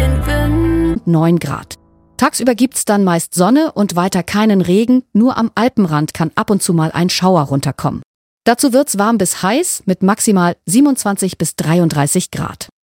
den Wind. 9 Grad. Tagsüber gibt's dann meist Sonne und weiter keinen Regen, nur am Alpenrand kann ab und zu mal ein Schauer runterkommen. Dazu wird's warm bis heiß mit maximal 27 bis 33 Grad.